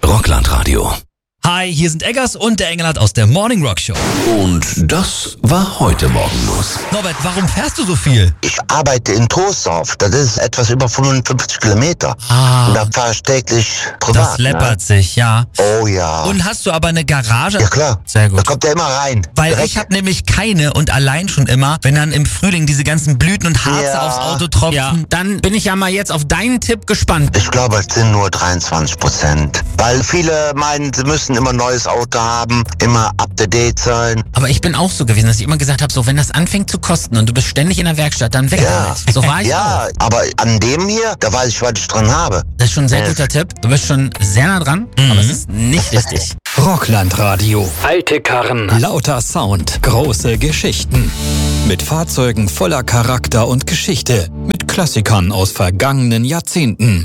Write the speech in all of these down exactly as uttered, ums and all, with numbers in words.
Rockland-Radio. Hi, hier sind Eggers und der Engelhardt aus der Morning Rock Show. Und das war heute Morgen los. Norbert, warum fährst du so viel? Ich arbeite in Troisdorf, das ist etwas über fünfundfünfzig Kilometer. Ah, Und da fahre ich täglich privat. das läppert sich, ja. Ne? Oh ja. Und hast du aber eine Garage? Ja klar, Sehr da gut. kommt er immer rein. Weil Direkt. ich habe nämlich keine und allein schon immer, wenn dann im Frühling diese ganzen Blüten und Harze Ja. aufs Auto tropfen, ja, dann bin ich ja mal jetzt auf deinen Tipp gespannt. Ich glaube, es sind nur dreiundzwanzig Prozent. Weil viele meinen, sie müssen immer ein neues Auto haben, immer up to date sein. Aber ich bin auch so gewesen, dass ich immer gesagt habe, so wenn das anfängt zu kosten und du bist ständig in der Werkstatt, dann weg Ja. damit. So war ich auch. Ja, aber an dem hier, da weiß ich, was ich dran habe. Das ist schon ein sehr Ja. guter Tipp. Du bist schon sehr nah dran, aber es ist nicht wichtig. Rockland-Radio. Alte Karren. Lauter Sound. Große Geschichten. Mit Fahrzeugen voller Charakter und Geschichte. Mit Klassikern aus vergangenen Jahrzehnten.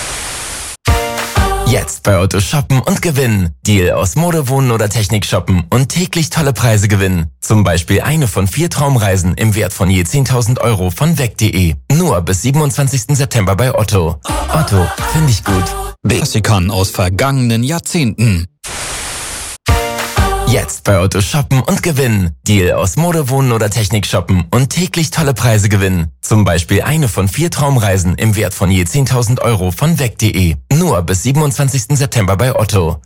Jetzt bei Otto shoppen und gewinnen. Deal aus Mode, Wohnen oder Technik shoppen und täglich tolle Preise gewinnen. Zum Beispiel eine von vier Traumreisen im Wert von je zehntausend Euro von weg punkt de. Nur bis siebenundzwanzigsten September bei Otto. Otto, finde ich gut. Klassikern aus vergangenen Jahrzehnten. Jetzt bei Otto shoppen und gewinnen. Deal aus Mode, Wohnen oder Technik shoppen und täglich tolle Preise gewinnen. Zum Beispiel eine von vier Traumreisen im Wert von je zehntausend Euro von weg punkt de. Nur bis siebenundzwanzigsten September bei Otto.